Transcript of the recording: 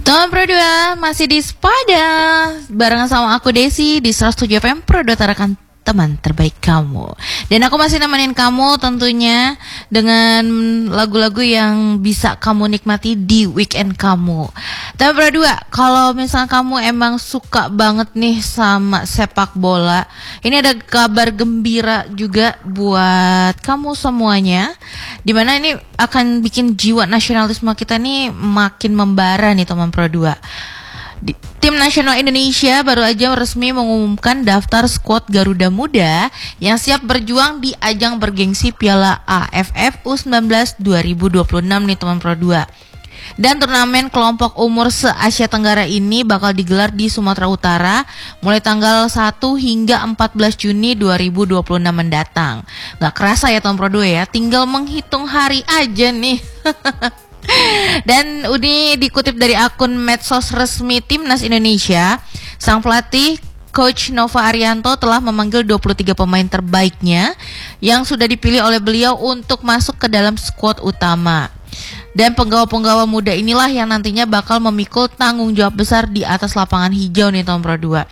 Teman Pro 2 masih di Spada barengan sama aku Desi di 107 FM Pro 2 tarakan teman terbaik kamu. Dan aku masih nemenin kamu tentunya dengan lagu-lagu yang bisa kamu nikmati di weekend kamu. Teman Pro 2, kalau misalnya kamu emang suka banget nih sama sepak bola, ini ada kabar gembira juga buat kamu semuanya, dimana ini akan bikin jiwa nasionalisme kita nih makin membara nih teman Pro 2. Tim nasional Indonesia baru aja resmi mengumumkan daftar skuad Garuda Muda yang siap berjuang di ajang bergengsi Piala AFF U19 2026 nih teman Pro 2. Dan turnamen kelompok umur se-Asia Tenggara ini bakal digelar di Sumatera Utara mulai tanggal 1 hingga 14 Juni 2026 mendatang. Gak kerasa ya teman Pro 2 ya, tinggal menghitung hari aja nih. Dan ini dikutip dari akun medsos resmi Timnas Indonesia, sang pelatih Coach Nova Arianto telah memanggil 23 pemain terbaiknya yang sudah dipilih oleh beliau untuk masuk ke dalam skuad utama. Dan penggawa-penggawa muda inilah yang nantinya bakal memikul tanggung jawab besar di atas lapangan hijau nih Tom Pro 2.